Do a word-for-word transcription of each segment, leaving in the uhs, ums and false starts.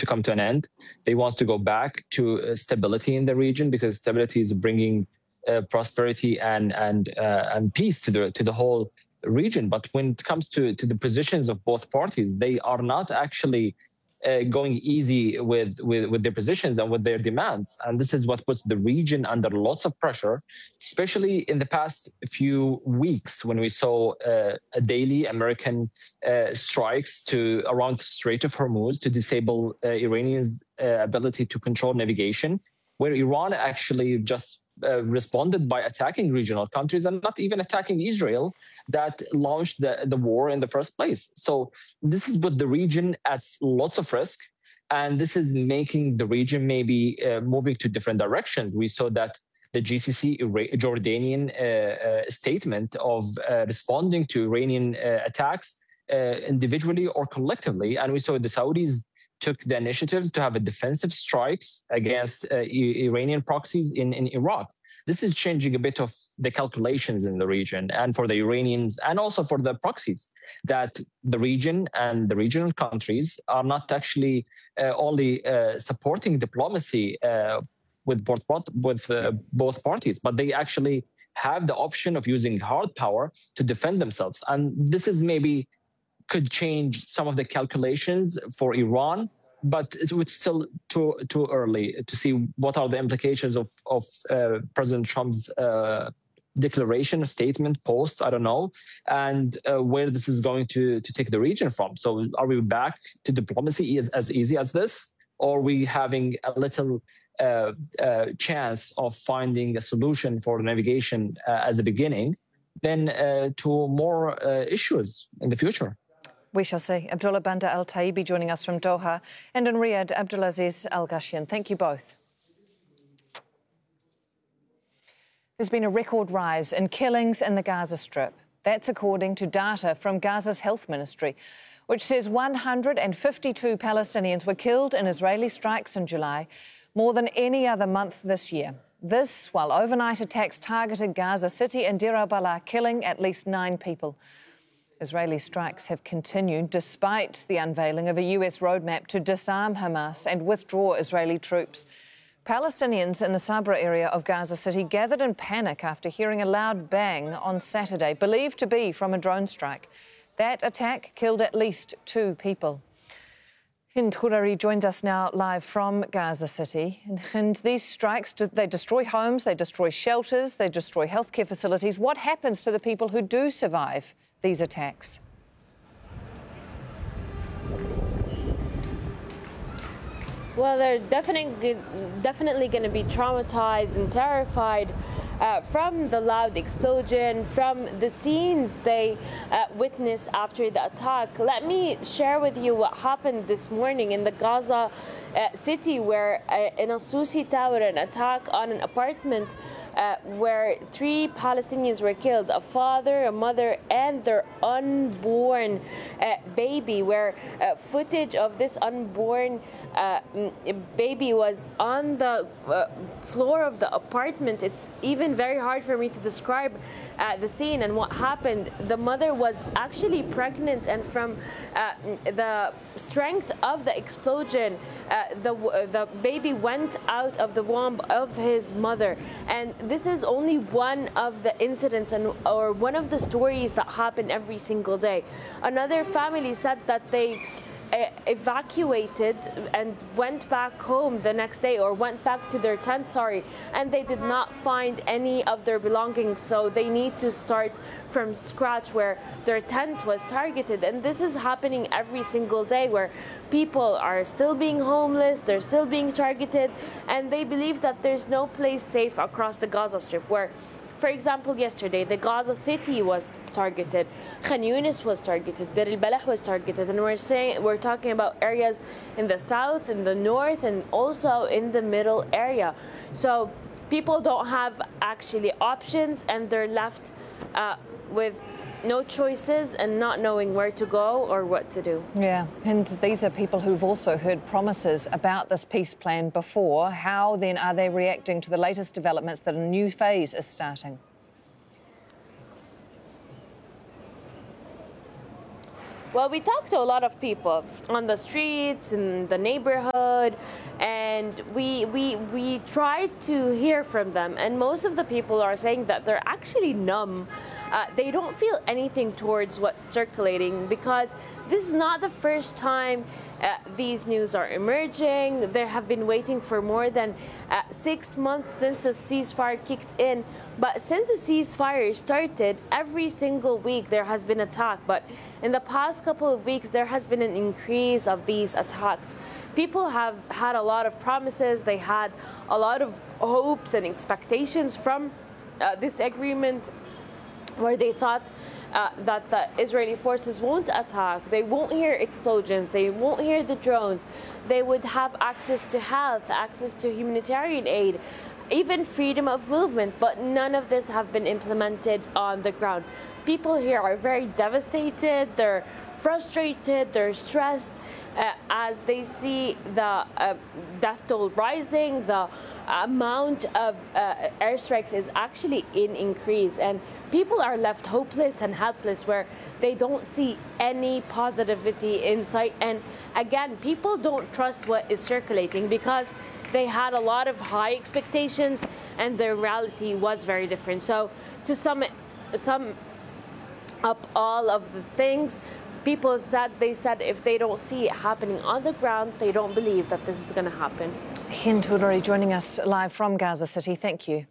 to come to an end. They want to go back to uh, stability in the region, because stability is bringing uh, prosperity and and uh, and peace to the to the whole region. But when it comes to to the positions of both parties, they are not actually Uh, going easy with, with, with their positions and with their demands. And this is what puts the region under lots of pressure, especially in the past few weeks when we saw uh, a daily American uh, strikes to around the Strait of Hormuz to disable uh, Iranians' uh, ability to control navigation, where Iran actually just uh, responded by attacking regional countries and not even attacking Israel that launched the, the war in the first place. So this is put the region at lots of risk, and this is making the region maybe uh, moving to different directions. We saw that the G C C Jordanian uh, uh, statement of uh, responding to Iranian uh, attacks uh, individually or collectively, and we saw the Saudis took the initiatives to have a defensive strikes against uh, Iranian proxies in, in Iraq. This is changing a bit of the calculations in the region, and for the Iranians and also for the proxies, that the region and the regional countries are not actually uh, only uh, supporting diplomacy uh, with, both, with uh, both parties, but they actually have the option of using hard power to defend themselves. And this is maybe could change some of the calculations for Iran, but it would still too too early to see what are the implications of of uh, President Trump's uh, declaration, statement, post, I don't know, and uh, where this is going to to take the region from. So, are we back to diplomacy as, as easy as this, or are we having a little uh, uh, chance of finding a solution for navigation uh, as a beginning, then uh, to more uh, issues in the future? We shall see. Abdullah Bandar Al Taibbi joining us from Doha, and in Riyadh, Abdulaziz Al Ghashyan. Thank you both. There's been a record rise in killings in the Gaza Strip. That's according to data from Gaza's health ministry, which says one hundred fifty-two Palestinians were killed in Israeli strikes in July, more than any other month this year. This while overnight attacks targeted Gaza City and Deir al-Balah, killing at least nine people. Israeli strikes have continued despite the unveiling of a U S roadmap to disarm Hamas and withdraw Israeli troops. Palestinians in the Sabra area of Gaza City gathered in panic after hearing a loud bang on Saturday, believed to be from a drone strike. That attack killed at least two people. Hind Khurari joins us now live from Gaza City. And Hind, these strikes, they destroy homes, they destroy shelters, they destroy healthcare facilities. What happens to the people who do survive these attacks? Well, they're definitely definitely going to be traumatized and terrified uh, from the loud explosion, from the scenes they uh, witnessed after the attack. Let me share with you what happened this morning in the Gaza uh, city, where uh, in a Susi Tower, an attack on an apartment Uh, where three Palestinians were killed, a father, a mother, and their unborn uh, baby, where uh, footage of this unborn uh, baby was on the uh, floor of the apartment. It's even very hard for me to describe uh, the scene and what happened. The mother was actually pregnant, and from uh, the strength of the explosion, uh, the, uh, the baby went out of the womb of his mother. And this is only one of the incidents and or one of the stories that happen every single day. Another family said that they uh, evacuated and went back home the next day, or went back to their tent, sorry, and they did not find any of their belongings. So they need to start from scratch, where their tent was targeted. And this is happening every single day, where people are still being homeless, they're still being targeted, and they believe that there's no place safe across the Gaza Strip, where, for example, yesterday, the Gaza City was targeted, Khan Yunis was targeted, Deir al-Balah was targeted, and we're saying we're talking about areas in the south, in the north, and also in the middle area. So people don't have actually options, and they're left uh, with no choices and not knowing where to go or what to do. Yeah, and these are people who've also heard promises about this peace plan before. How then are they reacting to the latest developments that a new phase is starting? Well, we talked to a lot of people on the streets, in the neighborhood, and we we we tried to hear from them. And most of the people are saying that they're actually numb. Uh, they don't feel anything towards what's circulating, because this is not the first time uh, these news are emerging. They have been waiting for more than uh, six months since the ceasefire kicked in. But since the ceasefire started, every single week there has been attack. But in the past couple of weeks, there has been an increase of these attacks. People have had a lot of promises. They had a lot of hopes and expectations from uh, this agreement, where they thought uh, that the Israeli forces won't attack, they won't hear explosions, they won't hear the drones, they would have access to health, access to humanitarian aid, even freedom of movement, but none of this have been implemented on the ground. People here are very devastated, they're frustrated, they're stressed uh, as they see the uh, death toll rising, the amount of uh, airstrikes is actually in increase, and people are left hopeless and helpless, where they don't see any positivity in sight. And again, people don't trust what is circulating, because they had a lot of high expectations and the reality was very different. So to sum sum up all of the things, people said, they said if they don't see it happening on the ground, they don't believe that this is going to happen. Hind Hururi joining us live from Gaza City. Thank you.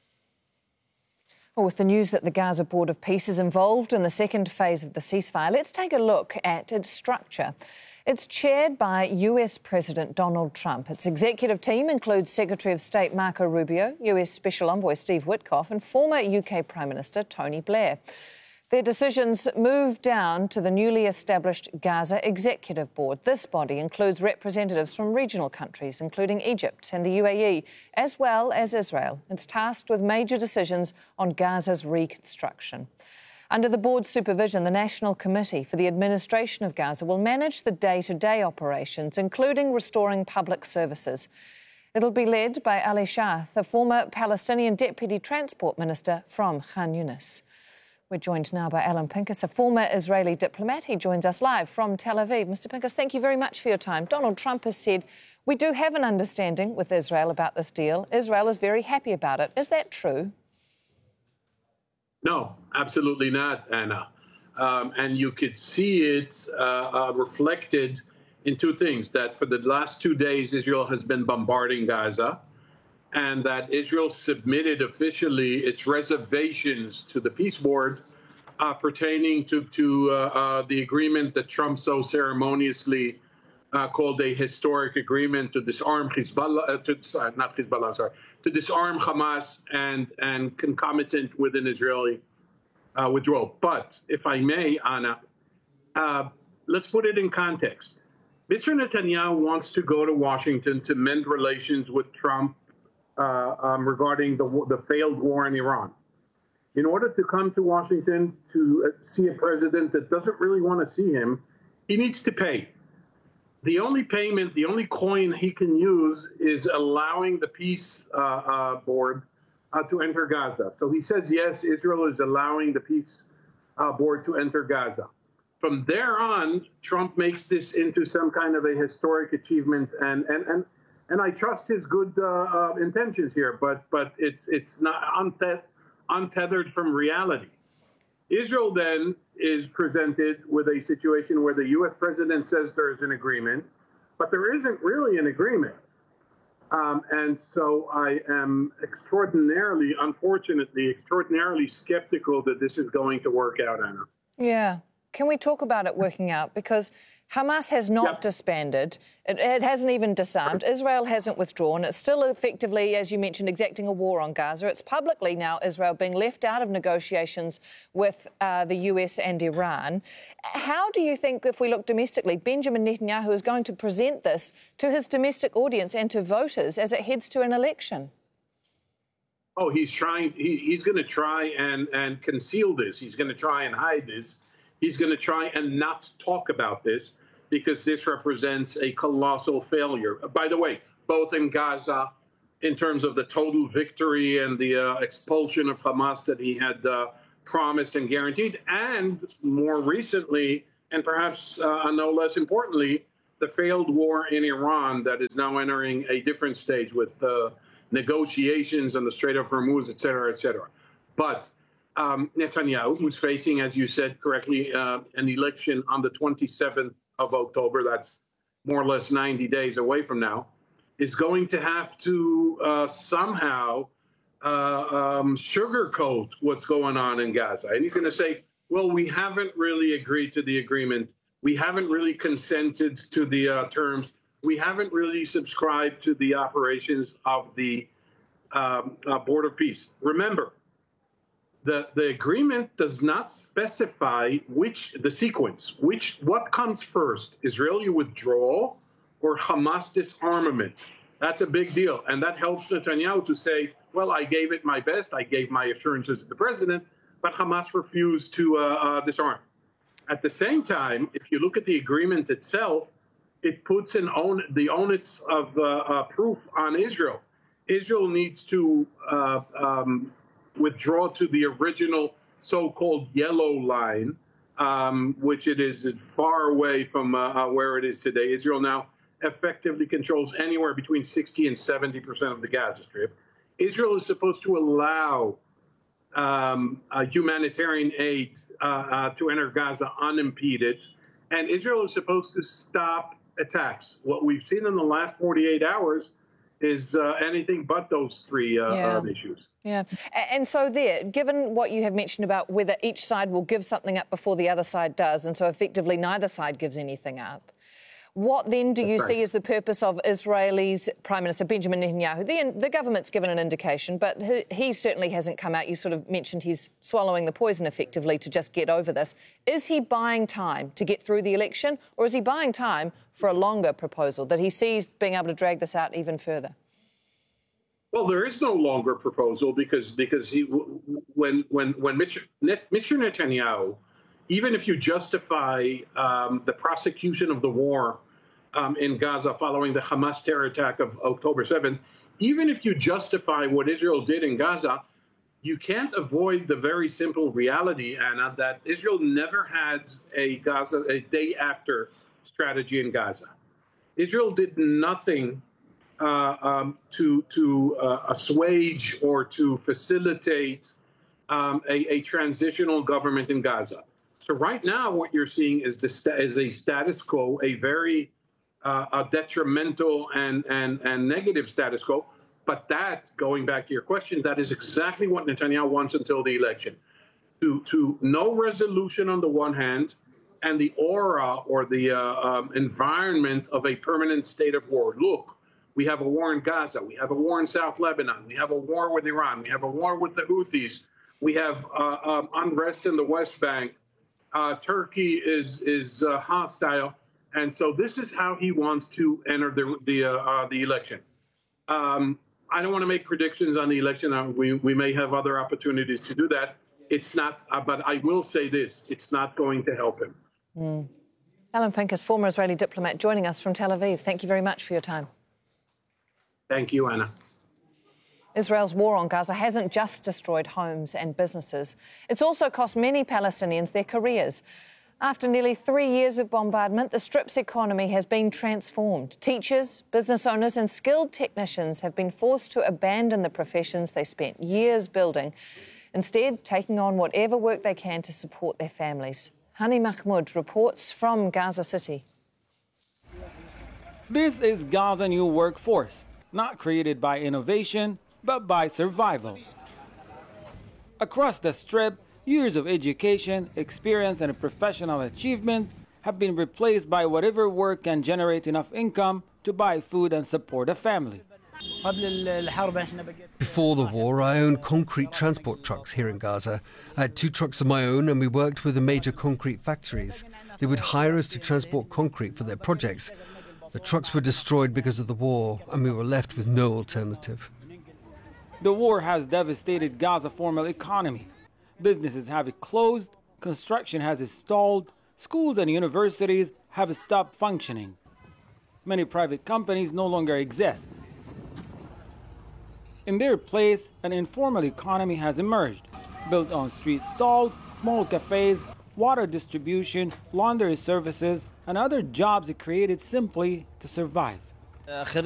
Well, with the news that the Gaza Board of Peace is involved in the second phase of the ceasefire, let's take a look at its structure. It's chaired by U S President Donald Trump. Its executive team includes Secretary of State Marco Rubio, U S Special Envoy Steve Witkoff and former U K Prime Minister Tony Blair. Their decisions move down to the newly established Gaza Executive Board. This body includes representatives from regional countries, including Egypt and the U A E, as well as Israel. It's tasked with major decisions on Gaza's reconstruction. Under the board's supervision, the National Committee for the Administration of Gaza will manage the day-to-day operations, including restoring public services. It'll be led by Ali Shah, the former Palestinian Deputy Transport Minister from Khan Yunis. We're joined now by Alan Pincus, a former Israeli diplomat. He joins us live from Tel Aviv. Mister Pincus, thank you very much for your time. Donald Trump has said, we do have an understanding with Israel about this deal. Israel is very happy about it. Is that true? No, absolutely not, Anna. Um, and you could see it uh, uh, reflected in two things, that for the last two days, Israel has been bombarding Gaza, and that Israel submitted officially its reservations to the Peace Board uh, pertaining to, to uh, uh, the agreement that Trump so ceremoniously uh, called a historic agreement to disarm Hezbollah, uh, to, sorry, not Hezbollah, sorry, to disarm Hamas and, and concomitant with an Israeli uh, withdrawal. But if I may, Anna, uh, let's put it in context. Mister Netanyahu wants to go to Washington to mend relations with Trump Uh, um, regarding the, the failed war in Iran. In order to come to Washington to uh, see a president that doesn't really want to see him, he needs to pay. The only payment, the only coin he can use is allowing the peace uh, uh, board uh, to enter Gaza. So he says, yes, Israel is allowing the peace uh, board to enter Gaza. From there on, Trump makes this into some kind of a historic achievement, and and and And I trust his good uh, uh, intentions here, but but it's it's not unte- untethered from reality. Israel then is presented with a situation where the U S president says there is an agreement, but there isn't really an agreement. Um, and so I am extraordinarily, unfortunately, extraordinarily skeptical that this is going to work out, Anna. Yeah. Can we talk about it working out? Because Hamas has not yep. disbanded. It, it hasn't even disarmed. Israel hasn't withdrawn. It's still effectively, as you mentioned, exacting a war on Gaza. It's publicly now Israel being left out of negotiations with uh, the U S and Iran. How do you think, if we look domestically, Benjamin Netanyahu is going to present this to his domestic audience and to voters as it heads to an election? Oh, he's trying. He, he's going to try and, and conceal this. He's going to try and hide this. He's going to try and not talk about this, because this represents a colossal failure. By the way, both in Gaza, in terms of the total victory and the uh, expulsion of Hamas that he had uh, promised and guaranteed, and more recently and perhaps uh, no less importantly, the failed war in Iran that is now entering a different stage with uh, negotiations on the Strait of Hormuz, et cetera, et cetera. But um, Netanyahu, who's facing, as you said correctly, uh, an election on the twenty-seventh of October, that's more or less ninety days away from now, is going to have to uh, somehow uh, um, sugarcoat what's going on in Gaza. And you're going to say, well, we haven't really agreed to the agreement. We haven't really consented to the uh, terms. We haven't really subscribed to the operations of the um, uh, Board of Peace. Remember, the, the agreement does not specify which, the sequence, which, what comes first, Israeli withdrawal or Hamas disarmament. That's a big deal. And that helps Netanyahu to say, well, I gave it my best. I gave my assurances to the president, but Hamas refused to uh, uh, disarm. At the same time, if you look at the agreement itself, it puts an on, the onus of uh, uh, proof on Israel. Israel needs to uh, um, withdraw to the original so-called yellow line, um, which it is far away from uh, uh, where it is today. Israel now effectively controls anywhere between sixty and seventy percent of the Gaza Strip. Israel is supposed to allow um, uh, humanitarian aid uh, uh, to enter Gaza unimpeded, and Israel is supposed to stop attacks. What we've seen in the last forty-eight hours is uh, anything but those three uh, yeah. uh, issues. Yeah. And so there, given what you have mentioned about whether each side will give something up before the other side does, and so effectively neither side gives anything up, what then do you That's see right. as the purpose of Israel's Prime Minister Benjamin Netanyahu? The, the government's given an indication, but he, he certainly hasn't come out. You sort of mentioned he's swallowing the poison effectively to just get over this. Is he buying time to get through the election, or is he buying time for a longer proposal that he sees being able to drag this out even further? Well, there is no longer proposal because because he when when when Mister Net, Mister Netanyahu, even if you justify um, the prosecution of the war um, in Gaza following the Hamas terror attack of October seventh, even if you justify what Israel did in Gaza, you can't avoid the very simple reality, Anna, that Israel never had a Gaza a day after strategy in Gaza. Israel did nothing uh, um, to to uh, assuage or to facilitate um, a, a transitional government in Gaza. So right now, what you're seeing is the sta- is a status quo, a very uh, a detrimental and, and and negative status quo. But that, going back to your question, that is exactly what Netanyahu wants until the election. To to no resolution on the one hand, and the aura or the uh, um, environment of a permanent state of war. Look, we have a war in Gaza. We have a war in South Lebanon. We have a war with Iran. We have a war with the Houthis. We have uh, um, unrest in the West Bank. Uh, Turkey is is uh, hostile, and so this is how he wants to enter the the uh, uh, the election. Um, I don't want to make predictions on the election. Uh, we we may have other opportunities to do that. It's not, uh, but I will say this: it's not going to help him. Mm. Alan Pincus, former Israeli diplomat, joining us from Tel Aviv. Thank you very much for your time. Thank you, Anna. Israel's war on Gaza hasn't just destroyed homes and businesses. It's also cost many Palestinians their careers. After nearly three years of bombardment, the Strip's economy has been transformed. Teachers, business owners and skilled technicians have been forced to abandon the professions they spent years building, instead taking on whatever work they can to support their families. Hani Mahmoud reports from Gaza City. This is Gaza new workforce, not created by innovation, but by survival. Across the Strip, years of education, experience, and professional achievements have been replaced by whatever work can generate enough income to buy food and support a family. Before the war, I owned concrete transport trucks here in Gaza. I had two trucks of my own, and we worked with the major concrete factories. They would hire us to transport concrete for their projects. The trucks were destroyed because of the war, and we were left with no alternative. The war has devastated Gaza's formal economy. Businesses have closed, construction has stalled, schools and universities have stopped functioning. Many private companies no longer exist. In their place, an informal economy has emerged, built on street stalls, small cafes, water distribution, laundry services, and other jobs it created simply to survive.